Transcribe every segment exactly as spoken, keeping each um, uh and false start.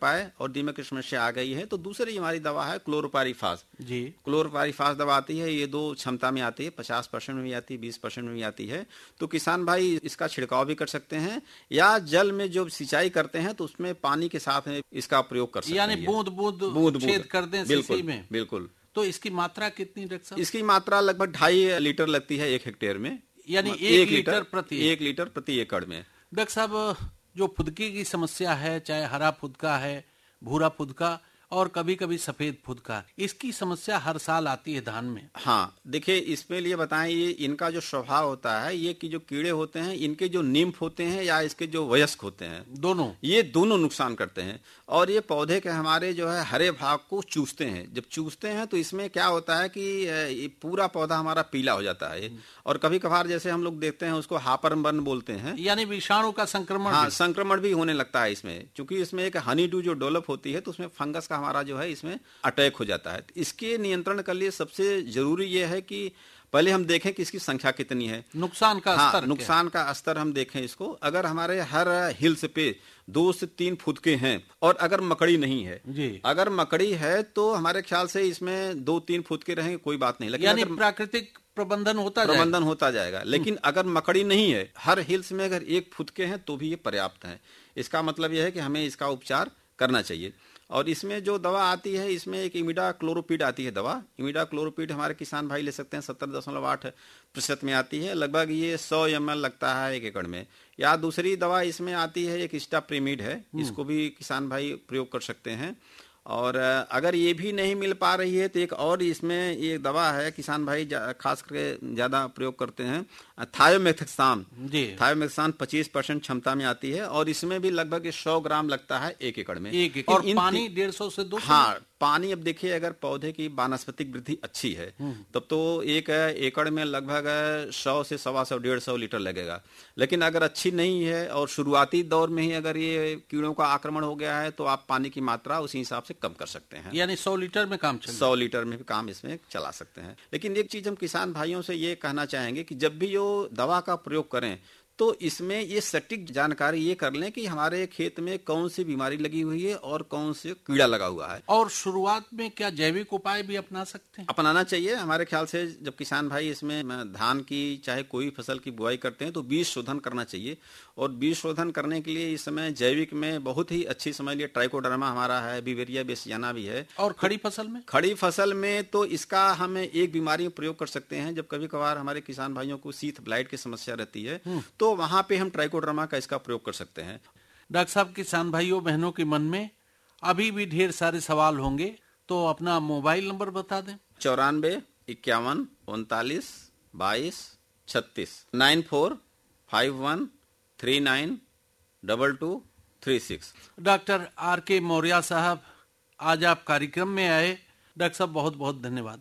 पाए और दीमक की समस्या आ गई है तो दूसरी हमारी दवा है क्लोरोपाइरीफास जी। क्लोरोपाइरीफास दवा आती है, ये दो क्षमता में आती है, पचास परसेंट में भी आती है, बीस परसेंट में भी आती है। तो किसान भाई इसका छिड़काव भी कर सकते हैं या जल में जो सिंचाई करते हैं तो उसमें पानी के साथ में इसका प्रयोग कर सकते हैं, यानी बूंद बूंद बूंद छेद कर दें सीसी में। बिल्कुल। तो इसकी मात्रा कितनी डॉक्टर साहब? इसकी मात्रा लगभग ढाई लीटर लगती है एक हेक्टेयर में, यानी एक लीटर प्रति एक लीटर प्रति एकड़ में। डॉक्टर साहब, जो फुदकी की समस्या है, चाहे हरा फुदका है, भूरा फुदका और कभी कभी सफेद फुदका, इसकी समस्या हर साल आती है धान में। हाँ, देखिए इसमें लिए बताएं, ये इनका जो स्वभाव होता है, ये कि जो कीड़े होते हैं इनके जो निम्फ होते हैं या इसके जो वयस्क होते हैं, दोनों ये दोनों नुकसान करते हैं और ये पौधे के हमारे जो है हरे भाग को चूसते हैं। जब चूसते हैं तो इसमें क्या होता है कि ये पूरा पौधा हमारा पीला हो जाता है और कभी कभार जैसे हम लोग देखते हैं उसको हापरबर्न बोलते हैं, यानी विषाणु का संक्रमण। हाँ, संक्रमण भी होने लगता है इसमें, क्योंकि इसमें एक हनी डू जो डेवलप होती है तो उसमें फंगस का हमारा जो है इसमें अटैक हो जाता है। इसके नियंत्रण के लिए सबसे जरूरी यह है कि पहले हम देखें कि इसकी संख्या कितनी है, नुकसान का हाँ, स्तर नुकसान का स्तर हम देखें इसको। अगर हमारे हर हिल्स पे दो से तीन फुदके हैं और अगर मकड़ी नहीं है जी, अगर मकड़ी है तो हमारे ख्याल से इसमें दो तीन फुदके रहेंगे कोई बात नहीं, लेकिन यानी प्राकृतिक प्रबंधन होता प्रबंधन जाएगा। होता जाएगा। लेकिन अगर मकड़ी नहीं है, हर हिल्स में अगर एक फुदके हैं तो भी ये पर्याप्त है। इसका मतलब यह है कि हमें इसका उपचार करना चाहिए। और इसमें जो दवा आती है, इसमें एक इमिडा क्लोरोपिड आती है दवा। इमिडा क्लोरोपिड हमारे किसान भाई ले सकते हैं, सत्तर दशमलव आठ प्रतिशत में आती है, लगभग ये सौ एम एल लगता है एक एकड़ में। या दूसरी दवा इसमें आती है एक स्टाप्रीमिड है, इसको भी किसान भाई प्रयोग कर सकते हैं। और अगर ये भी नहीं मिल पा रही है तो एक और इसमें एक दवा है, किसान भाई खास करके ज्यादा प्रयोग करते हैं, थायोमेथक्सान। थायोमेथक्सान पच्चीस परसेंट क्षमता में आती है और इसमें भी लगभग सौ ग्राम लगता है एक एकड़ में। एक एकड़। और पानी डेढ़ सौ से दो सौ। हाँ, पानी अब देखिए अगर पौधे की वानस्पतिक वृद्धि अच्छी है तब तो एक एकड़ में लगभग सौ से सवा सौ डेढ़ सौ लीटर लगेगा। लेकिन अगर अच्छी नहीं है और शुरुआती दौर में ही अगर ये कीड़ों का आक्रमण हो गया है तो आप पानी की मात्रा उसी हिसाब से कम कर सकते हैं, यानी सौ लीटर में काम चल सौ लीटर में भी काम इसमें चला सकते हैं। लेकिन एक चीज हम किसान भाइयों से ये कहना चाहेंगे कि जब भी वो दवा का प्रयोग करें तो इसमें ये सटीक जानकारी ये कर लें कि हमारे खेत में कौन सी बीमारी लगी हुई है और कौन से कीड़ा लगा हुआ है। और शुरुआत में क्या जैविक उपाय भी अपना सकते हैं? अपनाना चाहिए हमारे ख्याल से। जब किसान भाई इसमें धान की चाहे कोई फसल की बुआई करते हैं तो बीज शोधन करना चाहिए और बीज शोधन करने के लिए इस समय जैविक में बहुत ही अच्छी समझ लिए ट्राइकोडर्मा हमारा है, बिवेरिया बेसियाना भी है। और खड़ी फसल में खड़ी फसल में तो इसका हम एक बीमारी में प्रयोग कर सकते हैं। जब कभी कभार हमारे किसान भाइयों को शीथ ब्लाइट की समस्या रहती है तो वहां पे हम ट्राइकोडर्मा का इसका प्रयोग कर सकते हैं। डॉक्टर साहब, किसान भाइयों बहनों के मन में अभी भी ढेर सारे सवाल होंगे तो अपना मोबाइल नंबर बता दें। चौरानवे इक्यावन उनतालीस बाईस छत्तीस, nine four five one three nine double two three six. Doctor R के मौर्य साहब, आज आप कार्यक्रम में आए। डॉक्टर साहब बहुत बहुत धन्यवाद।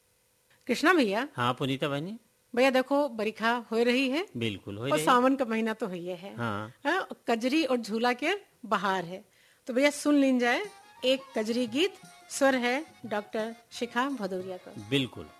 कृष्णा भैया। हाँ पुनीता बहनी। भैया देखो बरिखा हो रही है, बिल्कुल हो और रही है। सावन का महीना तो है है हाँ। हाँ, कजरी और झूला के बहार है। तो भैया सुन लीन जाए एक कजरी गीत, स्वर है डॉक्टर शिखा भदौरिया का। बिल्कुल।